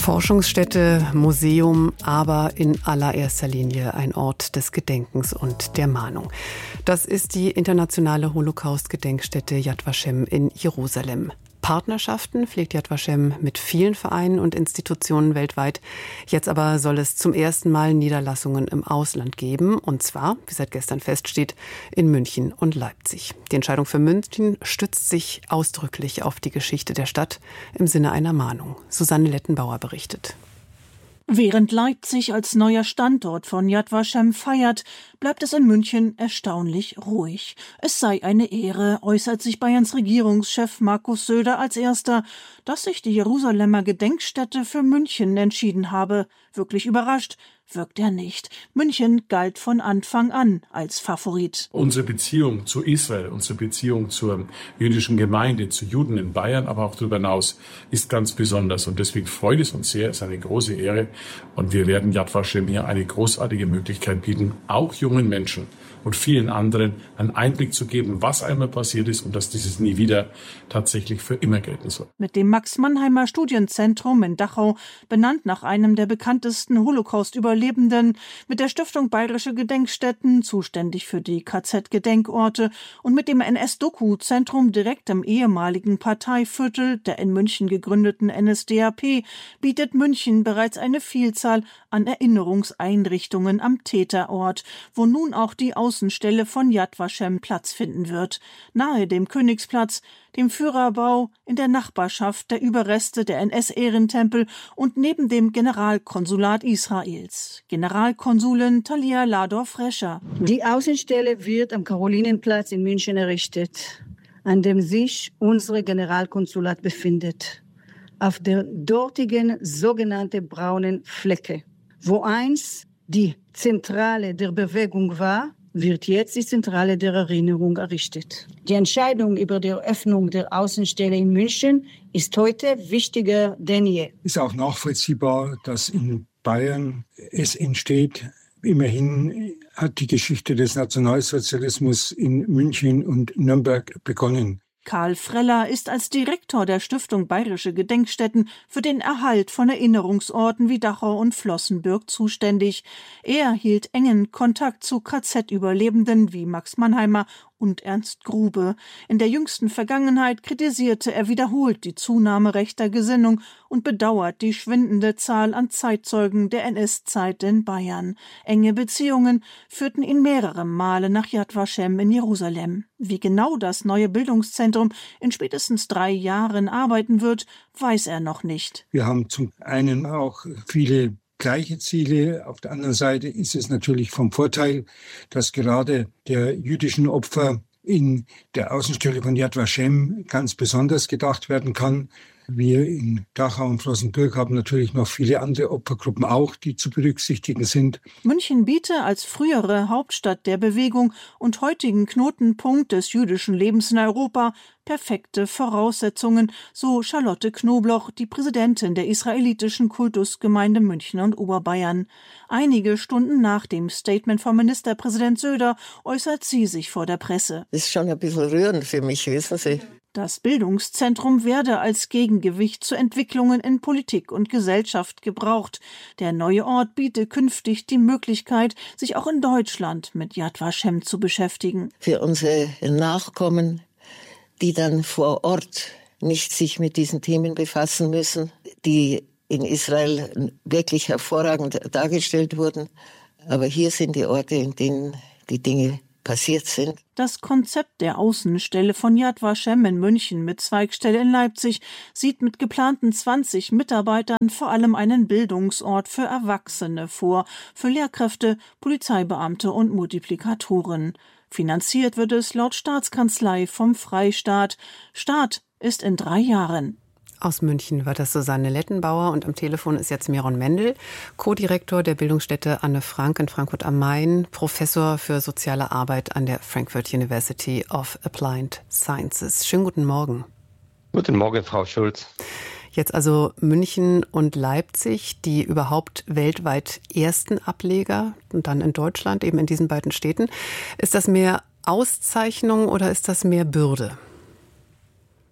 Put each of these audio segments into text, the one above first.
Forschungsstätte, Museum, aber in allererster Linie ein Ort des Gedenkens und der Mahnung. Das ist die internationale Holocaust-Gedenkstätte Yad Vashem in Jerusalem. Partnerschaften pflegt Yad Vashem mit vielen Vereinen und Institutionen weltweit. Jetzt aber soll es zum ersten Mal Niederlassungen im Ausland geben. Und zwar, wie seit gestern feststeht, in München und Leipzig. Die Entscheidung für München stützt sich ausdrücklich auf die Geschichte der Stadt im Sinne einer Mahnung. Susanne Lettenbauer berichtet. Während Leipzig als neuer Standort von Yad Vashem feiert, bleibt es in München erstaunlich ruhig. Es sei eine Ehre, äußert sich Bayerns Regierungschef Markus Söder als Erster, dass sich die Jerusalemer Gedenkstätte für München entschieden habe. Wirklich überrascht wirkt er nicht. München galt von Anfang an als Favorit. Unsere Beziehung zu Israel, unsere Beziehung zur jüdischen Gemeinde, zu Juden in Bayern, aber auch darüber hinaus, ist ganz besonders. Und deswegen freut es uns sehr, es ist eine große Ehre. Und wir werden Yad Vashem hier eine großartige Möglichkeit bieten, auch jungen Menschen und vielen anderen einen Einblick zu geben, was einmal passiert ist und dass dieses nie wieder tatsächlich für immer gelten soll. Mit dem Max-Mannheimer Studienzentrum in Dachau, benannt nach einem der bekanntesten Holocaust-Überlebenden, mit der Stiftung Bayerische Gedenkstätten, zuständig für die KZ-Gedenkorte, und mit dem NS-Doku-Zentrum direkt im ehemaligen Parteiviertel der in München gegründeten NSDAP, bietet München bereits eine Vielzahl an Erinnerungseinrichtungen am Täterort, wo nun auch die Außenstelle von Yad Vashem Platz finden wird, nahe dem Königsplatz, dem Führerbau, in der Nachbarschaft der Überreste der NS-Ehrentempel und neben dem Generalkonsulat Israels. Generalkonsulin Talia Lador-Frescher. Die Außenstelle wird am Karolinenplatz in München errichtet, an dem sich unser Generalkonsulat befindet. Auf der dortigen sogenannten braunen Flecke. Wo einst die Zentrale der Bewegung war, wird jetzt die Zentrale der Erinnerung errichtet. Die Entscheidung über die Eröffnung der Außenstelle in München ist heute wichtiger denn je. Es ist auch nachvollziehbar, dass in Bayern es entsteht. Immerhin hat die Geschichte des Nationalsozialismus in München und Nürnberg begonnen. Karl Freller ist als Direktor der Stiftung Bayerische Gedenkstätten für den Erhalt von Erinnerungsorten wie Dachau und Flossenbürg zuständig. Er hielt engen Kontakt zu KZ-Überlebenden wie Max Mannheimer und Ernst Grube. In der jüngsten Vergangenheit kritisierte er wiederholt die Zunahme rechter Gesinnung und bedauert die schwindende Zahl an Zeitzeugen der NS-Zeit in Bayern. Enge Beziehungen führten ihn mehrere Male nach Yad Vashem in Jerusalem. Wie genau das neue Bildungszentrum in spätestens 3 Jahren arbeiten wird, weiß er noch nicht. Wir haben zum einen auch viele gleiche Ziele. Auf der anderen Seite ist es natürlich vom Vorteil, dass gerade der jüdischen Opfer in der Außenstelle von Yad Vashem ganz besonders gedacht werden kann. Wir in Dachau und Flossenbürg haben natürlich noch viele andere Opfergruppen auch, die zu berücksichtigen sind. München biete als frühere Hauptstadt der Bewegung und heutigen Knotenpunkt des jüdischen Lebens in Europa perfekte Voraussetzungen, so Charlotte Knobloch, die Präsidentin der israelitischen Kultusgemeinde München und Oberbayern. Einige Stunden nach dem Statement von Ministerpräsident Söder äußert sie sich vor der Presse. Das ist schon ein bisschen rührend für mich, wissen Sie. Das Bildungszentrum werde als Gegengewicht zu Entwicklungen in Politik und Gesellschaft gebraucht. Der neue Ort biete künftig die Möglichkeit, sich auch in Deutschland mit Yad Vashem zu beschäftigen. Für unsere Nachkommen, die dann vor Ort nicht sich mit diesen Themen befassen müssen, die in Israel wirklich hervorragend dargestellt wurden. Aber hier sind die Orte, in denen die Dinge passiert sind. Das Konzept der Außenstelle von Yad Vashem in München mit Zweigstelle in Leipzig sieht mit geplanten 20 Mitarbeitern vor allem einen Bildungsort für Erwachsene vor, für Lehrkräfte, Polizeibeamte und Multiplikatoren. Finanziert wird es laut Staatskanzlei vom Freistaat. Start ist in 3 Jahren. Aus München war das Susanne Lettenbauer und am Telefon ist jetzt Miron Mendel, Co-Direktor der Bildungsstätte Anne Frank in Frankfurt am Main, Professor für soziale Arbeit an der Frankfurt University of Applied Sciences. Schönen guten Morgen. Guten Morgen, Frau Schulz. Jetzt also München und Leipzig, die überhaupt weltweit ersten Ableger und dann in Deutschland, eben in diesen beiden Städten. Ist das mehr Auszeichnung oder ist das mehr Bürde?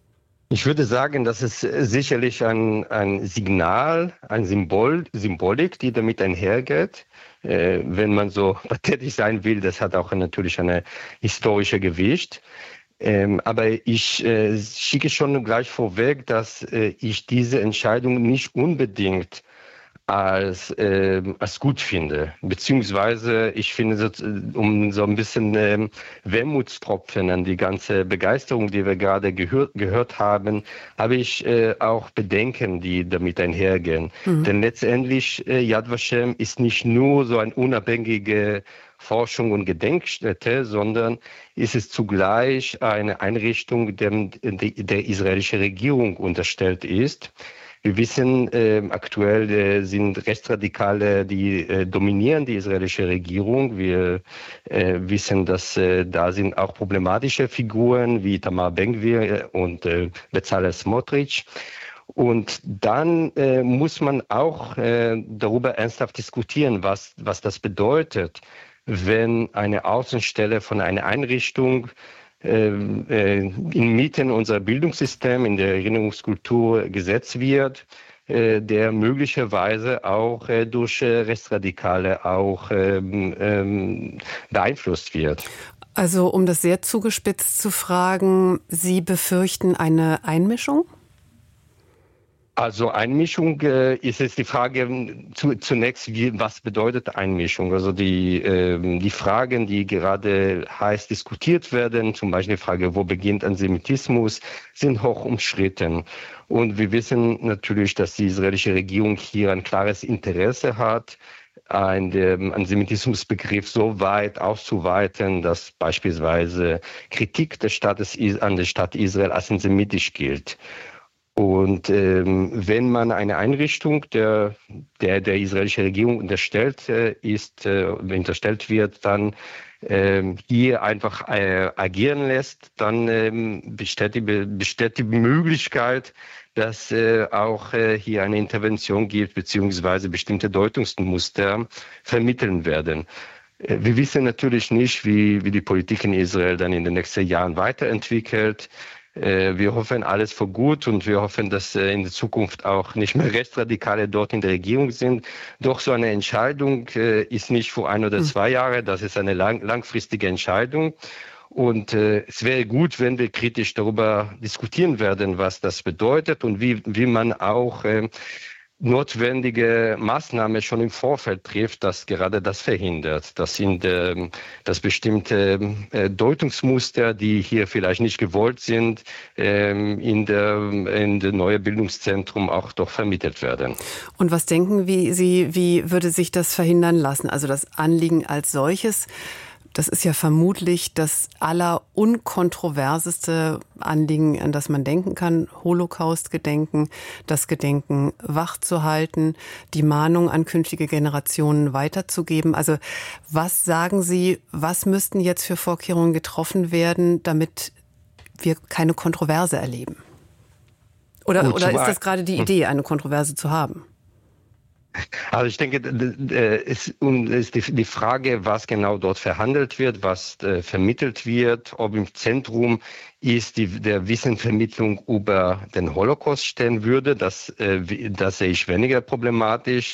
Ich würde sagen, das ist sicherlich ein Signal, ein Symbolik, die damit einhergeht. Wenn man so pathetisch sein will, das hat auch natürlich eine historische Gewicht. Aber ich schicke schon gleich vorweg, dass ich diese Entscheidung nicht unbedingt als gut finde. Beziehungsweise ich finde, um so ein bisschen Wermutstropfen an die ganze Begeisterung, die wir gerade gehört haben, habe ich auch Bedenken, die damit einhergehen. Denn letztendlich Yad Vashem ist nicht nur so eine unabhängige Forschung und Gedenkstätte, sondern ist es zugleich eine Einrichtung, der israelischen Regierung unterstellt ist. Wir wissen, aktuell sind Rechtsradikale, die dominieren die israelische Regierung. Wir wissen, dass da sind auch problematische Figuren wie Tamar Ben-Gvir und Bezalel Smotrich. Und dann muss man auch darüber ernsthaft diskutieren, was das bedeutet, wenn eine Außenstelle von einer Einrichtung inmitten unserer Bildungssystem, in der Erinnerungskultur gesetzt wird, der möglicherweise auch durch Rechtsradikale auch beeinflusst wird. Also um das sehr zugespitzt zu fragen, Sie befürchten eine Einmischung? Also Einmischung ist jetzt die Frage zunächst, was bedeutet Einmischung? Also die Fragen, die gerade heiß diskutiert werden, zum Beispiel die Frage, wo beginnt Antisemitismus, sind hoch umstritten. Und wir wissen natürlich, dass die israelische Regierung hier ein klares Interesse hat, den Antisemitismusbegriff so weit auszuweiten, dass beispielsweise Kritik des Staates an der Stadt Israel als antisemitisch gilt. Und wenn man eine Einrichtung der israelischen Regierung unterstellt wird, dann hier einfach agieren lässt, dann besteht die Möglichkeit, dass auch hier eine Intervention gibt, beziehungsweise bestimmte Deutungsmuster vermitteln werden. Wir wissen natürlich nicht, wie die Politik in Israel dann in den nächsten Jahren weiterentwickelt. Wir hoffen alles für gut und wir hoffen, dass in der Zukunft auch nicht mehr Rechtsradikale dort in der Regierung sind. Doch so eine Entscheidung ist nicht für 1 oder 2 Jahre, das ist eine langfristige Entscheidung. Und es wäre gut, wenn wir kritisch darüber diskutieren werden, was das bedeutet und wie man auch notwendige Maßnahmen schon im Vorfeld trifft, dass gerade das verhindert. Das sind bestimmte Deutungsmuster, die hier vielleicht nicht gewollt sind, in der neue Bildungszentrum auch doch vermittelt werden. Und was denken Sie, wie würde sich das verhindern lassen? Also das Anliegen als solches, das ist ja vermutlich das unkontroverseste Anliegen, an das man denken kann. Holocaust-Gedenken, das Gedenken wachzuhalten, die Mahnung an künftige Generationen weiterzugeben. Also was sagen Sie, was müssten jetzt für Vorkehrungen getroffen werden, damit wir keine Kontroverse erleben? Oder ist das gerade die Idee, eine Kontroverse zu haben? Also ich denke, es ist die Frage, was genau dort verhandelt wird, was vermittelt wird, ob im Zentrum ist der Wissensvermittlung über den Holocaust stehen würde. Das sehe ich weniger problematisch.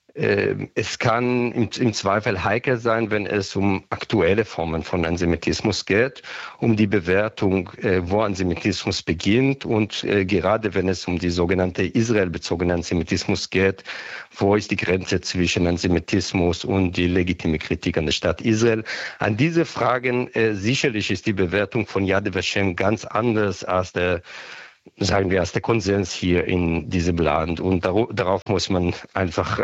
Es kann im Zweifel heikel sein, wenn es um aktuelle Formen von Antisemitismus geht, um die Bewertung, wo Antisemitismus beginnt und gerade wenn es um die sogenannte israelbezogene Antisemitismus geht, wo ist die Grenze zwischen Antisemitismus und die legitime Kritik an der Stadt Israel. An diese Fragen sicherlich ist die Bewertung von Yad Vashem ganz anders als der Konsens hier in diesem Land. Und das muss man einfach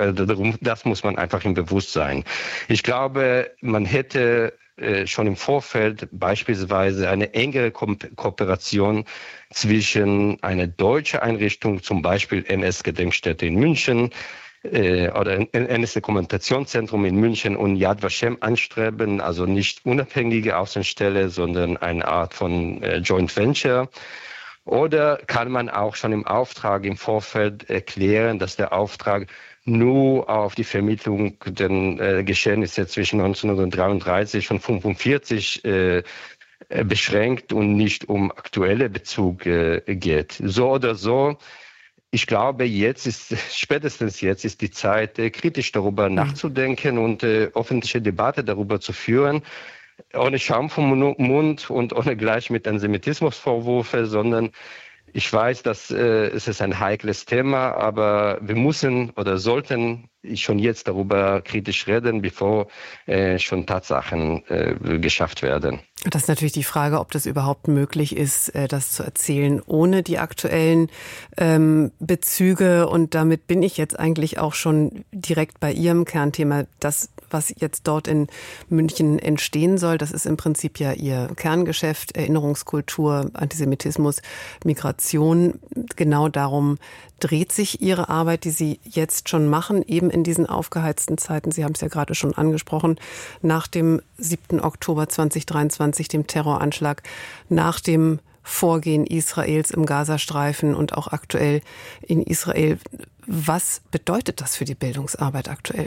im Bewusstsein. Ich glaube, man hätte schon im Vorfeld beispielsweise eine engere Kooperation zwischen einer deutschen Einrichtung, zum Beispiel NS-Gedenkstätte in München, oder NS-Dokumentationszentrum in München und Yad Vashem anstreben, also nicht unabhängige Außenstelle, sondern eine Art von Joint Venture. Oder kann man auch schon im Auftrag im Vorfeld erklären, dass der Auftrag nur auf die Vermittlung der Geschehnisse zwischen 1933 und 1945 beschränkt und nicht um aktuelle Bezug geht. So oder so, ich glaube, spätestens jetzt ist die Zeit, kritisch darüber nachzudenken und öffentliche Debatte darüber zu führen, ohne Scham vom Mund und ohne gleich mit Antisemitismusvorwürfe, sondern ich weiß, dass es ist ein heikles Thema, aber wir müssen oder sollten schon jetzt darüber kritisch reden, bevor schon Tatsachen geschafft werden. Das ist natürlich die Frage, ob das überhaupt möglich ist, das zu erzählen, ohne die aktuellen Bezüge. Und damit bin ich jetzt eigentlich auch schon direkt bei Ihrem Kernthema. Das, was jetzt dort in München entstehen soll, das ist im Prinzip ja Ihr Kerngeschäft, Erinnerungskultur, Antisemitismus, Migration. Genau darum dreht sich Ihre Arbeit, die Sie jetzt schon machen, eben in diesen aufgeheizten Zeiten. Sie haben es ja gerade schon angesprochen, nach dem 7. Oktober 2023, dem Terroranschlag, nach dem Vorgehen Israels im Gazastreifen und auch aktuell in Israel. Was bedeutet das für die Bildungsarbeit aktuell?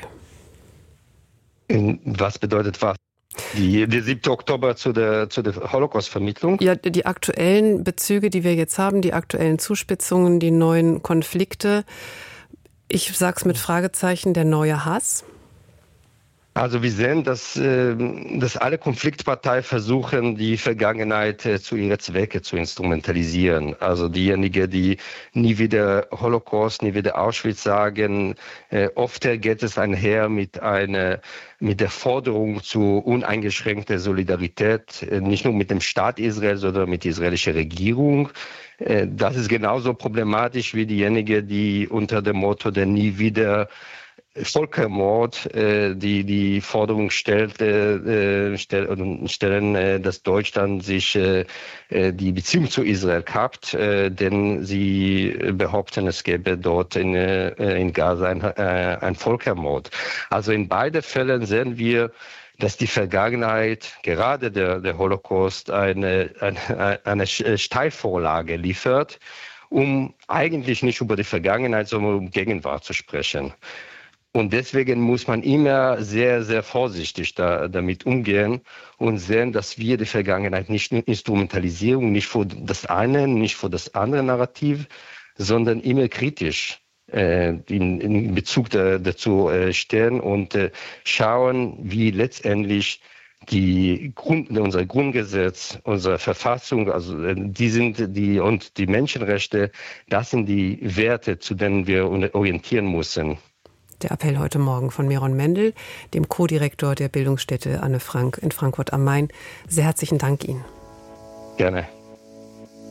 Was bedeutet was? Der 7. Oktober zu der Holocaust-Vermittlung? Ja, die aktuellen Bezüge, die wir jetzt haben, die aktuellen Zuspitzungen, die neuen Konflikte. Ich sage es mit Fragezeichen, der neue Hass. Also wir sehen, dass alle Konfliktparteien versuchen, die Vergangenheit zu ihren Zwecken zu instrumentalisieren. Also diejenigen, die nie wieder Holocaust, nie wieder Auschwitz sagen, oft geht es einher mit der Forderung zu uneingeschränkter Solidarität, nicht nur mit dem Staat Israel, sondern mit der israelischen Regierung. Das ist genauso problematisch wie diejenigen, die unter dem Motto der nie wieder Völkermord die Forderung stellen, dass Deutschland sich die Beziehung zu Israel kappt, denn sie behaupten, es gäbe dort in Gaza ein Völkermord. Also in beiden Fällen sehen wir, dass die Vergangenheit, gerade der Holocaust, eine Steilvorlage liefert, um eigentlich nicht über die Vergangenheit, sondern um Gegenwart zu sprechen. Und deswegen muss man immer sehr, sehr vorsichtig damit umgehen und sehen, dass wir die Vergangenheit nicht instrumentalisieren, nicht für das eine, nicht für das andere Narrativ, sondern immer kritisch in Bezug dazu stehen und schauen, wie letztendlich unser Grundgesetz, unsere Verfassung, also und die Menschenrechte, das sind die Werte, zu denen wir orientieren müssen. Der Appell heute Morgen von Meron Mendel, dem Co-Direktor der Bildungsstätte Anne Frank in Frankfurt am Main. Sehr herzlichen Dank Ihnen. Gerne.